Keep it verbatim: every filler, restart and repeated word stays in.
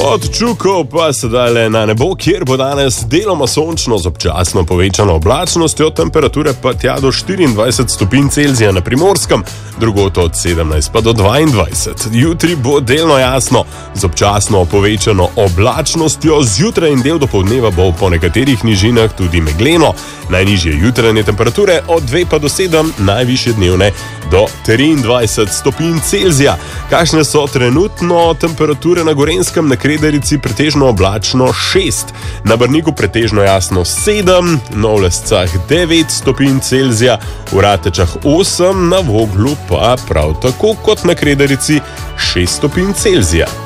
Od Čukov pa sedaj le na nebo, kjer bo danes deloma sončno z občasno povečano oblačnostjo, temperature pa tja do štiriindvajset stopinj Celzija na Primorskem, drugod od sedemnajst pa do dvaindvajset. Jutri bo delno jasno z občasno povečano oblačnostjo, zjutraj in del dopoldneva bo po nekaterih nižinah tudi megleno, najnižje jutranje temperature od dve pa do sedem, najvišje dnevne do triindvajset stopinj Celzija. Kakšne so trenutno temperature na Gorenjskem? Na Kredarici pretežno oblačno šest, na Brniku pretežno jasno sedem, na Olescah devet stopinj Celzija, v Ratečah osem, na Voglu pa prav tako kot na Kredarici šest stopinj Celzija.